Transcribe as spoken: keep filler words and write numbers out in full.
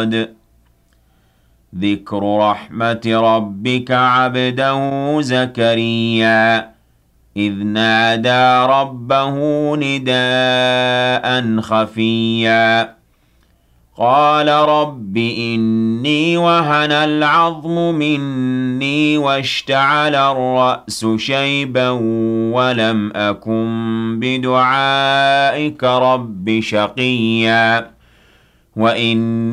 صَدٌّ ذِكْرُ رَحْمَتِ رَبِّكَ عَبْدَهُ زَكَرِيَّا إِذْ نَادَىٰ رَبَّهُ نِدَاءً خَفِيًّا قَالَ رَبِّ إِنِّي وَهَنَ الْعَظْمُ مِنِّي وَاشْتَعَلَ الرَّأْسُ شَيْبًا وَلَمْ أَكُن بِدُعَائِكَ رَبِّ شَقِيًّا وَإِنِّي